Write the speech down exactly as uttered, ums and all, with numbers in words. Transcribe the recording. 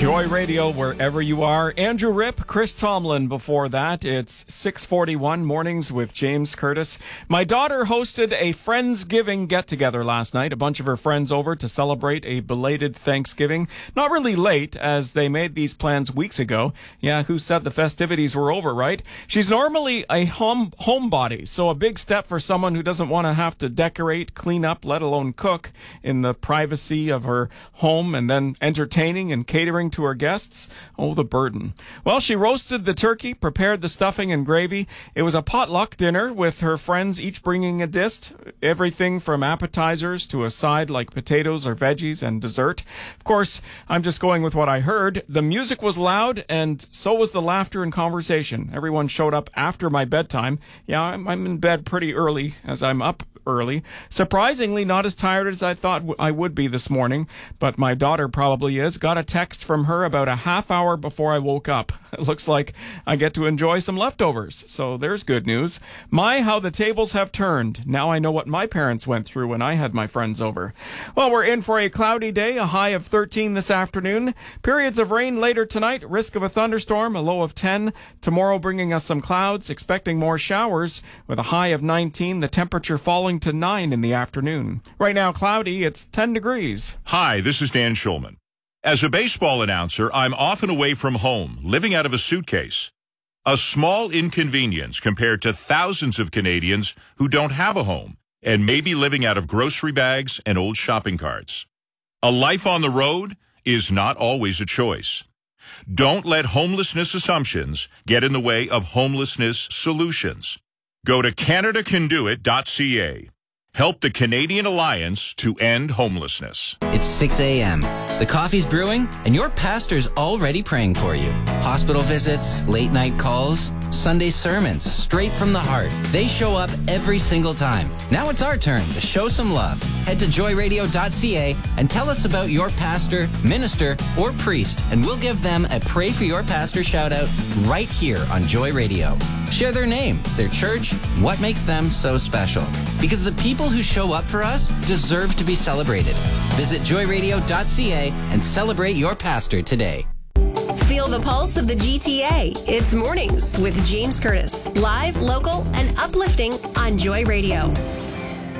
Joy Radio, wherever you are. Andrew Ripp, Chris Tomlin before that. It's six forty-one Mornings with James Curtis. My daughter hosted a Friendsgiving get-together last night. A bunch of her friends over to celebrate a belated Thanksgiving. Not really late, as they made these plans weeks ago. Yeah, who said the festivities were over, right? She's normally a home homebody, so a big step for someone who doesn't want to have to decorate, clean up, let alone cook in the privacy of her home, and then entertaining and catering to her guests. Oh, the burden. Well, she roasted the turkey, prepared the stuffing and gravy. It was a potluck dinner with her friends each bringing a dish, everything from appetizers to a side like potatoes or veggies and dessert. Of course, I'm just going with what I heard. The music was loud, and so was the laughter and conversation. Everyone showed up after my bedtime. Yeah, I'm, I'm in bed pretty early, as I'm up early. Surprisingly, not as tired as I thought I would be this morning, but my daughter probably is. Got a text from her about a half hour before I woke up. It looks like I get to enjoy some leftovers, so there's good news. My, how the tables have turned. Now I know what my parents went through when I had my friends over. Well, we're in for a cloudy day, a high of thirteen this afternoon. Periods of rain later tonight, risk of a thunderstorm, a low of ten. Tomorrow bringing us some clouds, expecting more showers with a high of nineteen, the temperature falling to nine in the afternoon. Right now, cloudy, it's ten degrees. Hi, this is Dan Schulman. As a baseball announcer, I'm often away from home, living out of a suitcase. A small inconvenience compared to thousands of Canadians who don't have a home and may be living out of grocery bags and old shopping carts. A life on the road is not always a choice. Don't let homelessness assumptions get in the way of homelessness solutions. Go to Canada Can Do It dot C A. Help the Canadian Alliance to end homelessness. It's six a.m. The coffee's brewing, and your pastor's already praying for you. Hospital visits, late night calls, Sunday sermons, straight from the heart. They show up every single time. Now it's our turn to show some love. Head to Joy Radio dot C A and tell us about your pastor, minister, or priest, and we'll give them a Pray for Your Pastor shout out right here on Joy Radio. Share their name, their church, what makes them so special. Because the people who show up for us deserve to be celebrated. Visit Joy Radio dot C A and celebrate your pastor today. Feel the pulse of the G T A. It's Mornings with James Curtis. Live, local, and uplifting on Joy Radio.